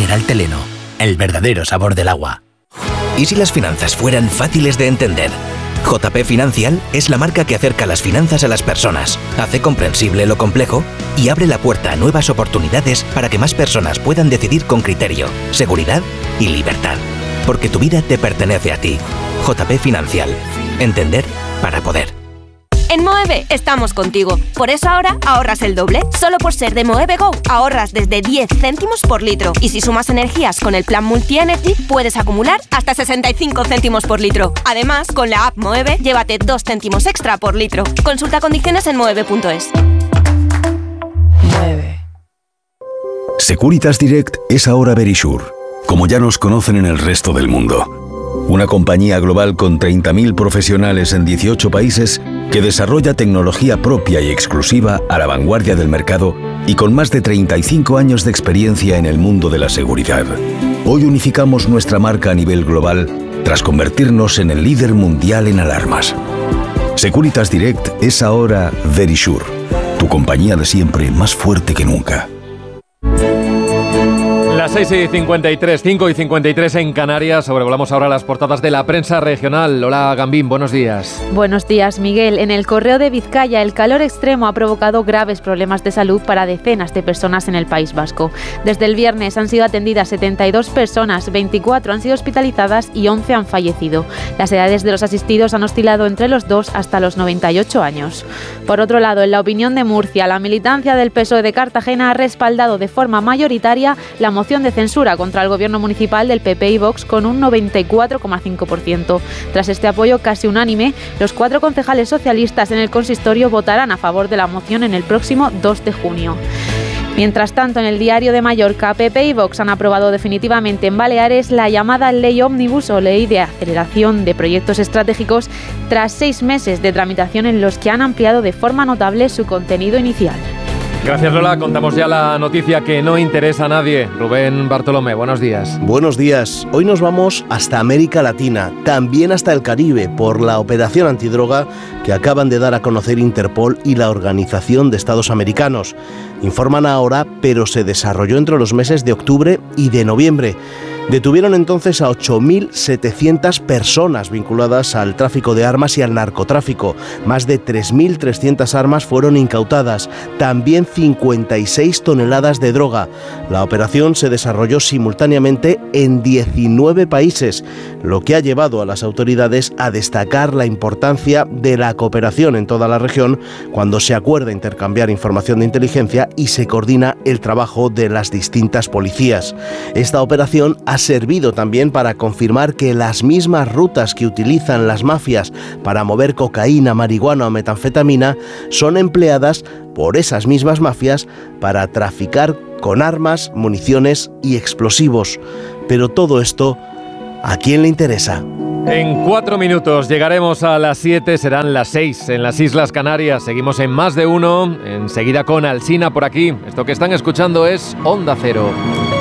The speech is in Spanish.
Mineral Teleno, el verdadero sabor del agua. ¿Y si las finanzas fueran fáciles de entender? JP Financial es la marca que acerca las finanzas a las personas, hace comprensible lo complejo y abre la puerta a nuevas oportunidades para que más personas puedan decidir con criterio, seguridad y libertad. Porque tu vida te pertenece a ti. JP Financial. Entender para poder. En Moeve estamos contigo. Por eso ahora ahorras el doble. Solo por ser de Moeve Go ahorras desde 10 céntimos por litro. Y si sumas energías con el plan Multi-Energy, puedes acumular hasta 65 céntimos por litro. Además, con la app Moeve, llévate 2 céntimos extra por litro. Consulta condiciones en moeve.es. Moeve. Securitas Direct es ahora Verisure, como ya nos conocen en el resto del mundo. Una compañía global con 30.000 profesionales en 18 países que desarrolla tecnología propia y exclusiva a la vanguardia del mercado y con más de 35 años de experiencia en el mundo de la seguridad. Hoy unificamos nuestra marca a nivel global tras convertirnos en el líder mundial en alarmas. Securitas Direct es ahora Verisure, tu compañía de siempre más fuerte que nunca. Las 6:53, 5:53 en Canarias. Sobrevolamos ahora las portadas de la prensa regional. Hola, Gambín, buenos días. Buenos días, Miguel. En el Correo de Vizcaya, el calor extremo ha provocado graves problemas de salud para decenas de personas en el País Vasco. Desde el viernes han sido atendidas 72 personas, 24 han sido hospitalizadas y 11 han fallecido. Las edades de los asistidos han oscilado entre los 2 hasta los 98 años. Por otro lado, en la Opinión de Murcia, la militancia del PSOE de Cartagena ha respaldado de forma mayoritaria la moción de censura contra el gobierno municipal del PP y Vox con un 94,5%. Tras este apoyo casi unánime, los 4 concejales socialistas en el consistorio votarán a favor de la moción en el próximo 2 de junio. Mientras tanto, en el Diario de Mallorca, PP y Vox han aprobado definitivamente en Baleares la llamada Ley Ómnibus o Ley de Aceleración de Proyectos Estratégicos tras 6 meses de tramitación en los que han ampliado de forma notable su contenido inicial. Gracias, Lola. Contamos ya la noticia que no interesa a nadie. Rubén Bartolomé, buenos días. Buenos días. Hoy nos vamos hasta América Latina, también hasta el Caribe, por la operación antidroga que acaban de dar a conocer Interpol y la Organización de Estados Americanos. Informan ahora, pero se desarrolló entre los meses de octubre y de noviembre. Detuvieron entonces a 8.700 personas vinculadas al tráfico de armas y al narcotráfico. Más de 3.300 armas fueron incautadas, también 56 toneladas de droga. La operación se desarrolló simultáneamente en 19 países, lo que ha llevado a las autoridades a destacar la importancia de la cooperación en toda la región cuando se acuerda intercambiar información de inteligencia y se coordina el trabajo de las distintas policías. Esta operación ha servido también para confirmar que las mismas rutas que utilizan las mafias para mover cocaína, marihuana o metanfetamina son empleadas por esas mismas mafias para traficar con armas, municiones y explosivos. Pero todo esto, ¿a quién le interesa? En 4 minutos llegaremos a las 7, serán las 6 en las Islas Canarias. Seguimos en Más de Uno, enseguida con Alsina por aquí. Esto que están escuchando es Onda Cero.